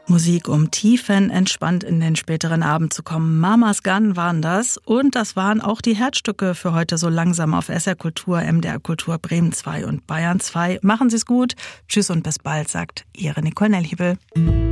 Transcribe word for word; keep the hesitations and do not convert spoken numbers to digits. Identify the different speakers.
Speaker 1: Musik, um tiefenentspannt in den späteren Abend zu kommen. Mamas Gun waren das. Und das waren auch die Herzstücke für heute so langsam auf S R Kultur, M D R Kultur, Bremen zwei und Bayern zwei. Machen Sie es gut. Tschüss und bis bald, sagt Ihre Nicole Nelhibel.